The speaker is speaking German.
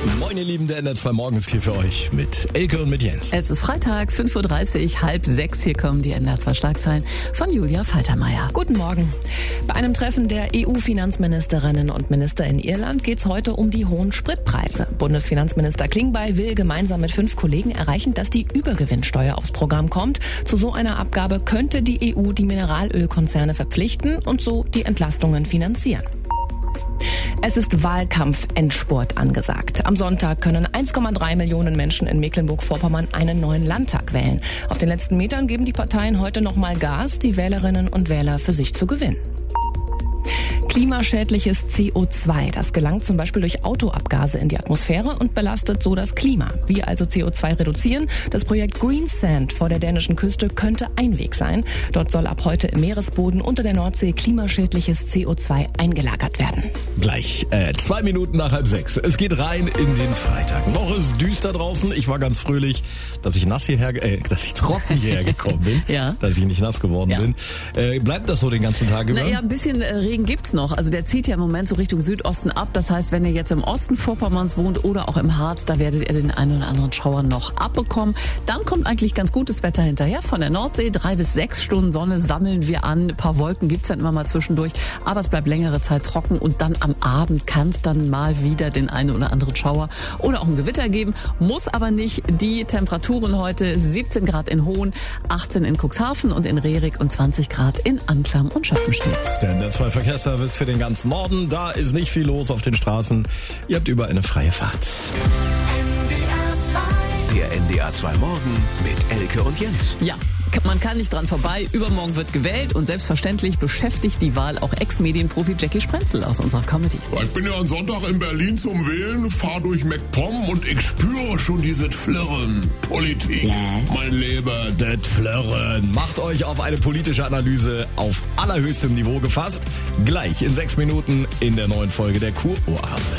Moin ihr Lieben, der NDR 2 Morgens hier für euch mit Elke und mit Jens. Es ist Freitag, 5.30 Uhr, halb 6. Hier kommen die NDR 2 Schlagzeilen von Julia Faltermeier. Guten Morgen. Bei einem Treffen der EU-Finanzministerinnen und Minister in Irland geht es heute um die hohen Spritpreise. Bundesfinanzminister Klingbeil will gemeinsam mit 5 Kollegen erreichen, dass die Übergewinnsteuer aufs Programm kommt. Zu so einer Abgabe könnte die EU die Mineralölkonzerne verpflichten und so die Entlastungen finanzieren. Es ist Wahlkampf-Endspurt angesagt. Am Sonntag können 1,3 Millionen Menschen in Mecklenburg-Vorpommern einen neuen Landtag wählen. Auf den letzten Metern geben die Parteien heute nochmal Gas, die Wählerinnen und Wähler für sich zu gewinnen. Klimaschädliches CO2, das gelangt zum Beispiel durch Autoabgase in die Atmosphäre und belastet so das Klima. Wie also CO2 reduzieren? Das Projekt Greensand vor der dänischen Küste könnte ein Weg sein. Dort soll ab heute im Meeresboden unter der Nordsee klimaschädliches CO2 eingelagert werden. Gleich 2 Minuten nach halb 6. Es geht rein in den Freitag. Noch ist düster draußen. Ich war ganz fröhlich, dass ich trocken hierher gekommen bin. Ja. Dass ich nicht nass geworden bin. Bleibt das so den ganzen Tag über? Naja, ein bisschen Regen gibt's noch. Also der zieht ja im Moment so Richtung Südosten ab. Das heißt, wenn ihr jetzt im Osten Vorpommerns wohnt oder auch im Harz, da werdet ihr den einen oder anderen Schauer noch abbekommen. Dann kommt eigentlich ganz gutes Wetter hinterher. Von der Nordsee 3 bis 6 Stunden Sonne sammeln wir an. Ein paar Wolken gibt's dann immer mal zwischendurch. Aber es bleibt längere Zeit trocken und dann am Abend kann es dann mal wieder den einen oder anderen Schauer oder auch ein Gewitter geben. Muss aber nicht. Die Temperaturen heute 17 Grad in Hohn, 18 in Cuxhaven und in Rerik und 20 Grad in Anklam und Schöppenstedt. Der NDR 2 Verkehrsservice für den ganzen Norden. Da ist nicht viel los auf den Straßen. Ihr habt überall eine freie Fahrt. Der NDR 2 Morgen mit Elke und Jens. Ja, man kann nicht dran vorbei. Übermorgen wird gewählt und selbstverständlich beschäftigt die Wahl auch Ex-Medienprofi Jackie Sprenzel aus unserer Comedy. Ich bin ja am Sonntag in Berlin zum Wählen, fahr durch MacPom und ich spüre schon dieses Flirren. Politik, mein Lieber. Das Flirren. Macht euch auf eine politische Analyse auf allerhöchstem Niveau gefasst. Gleich in 6 Minuten in der neuen Folge der Kuroase.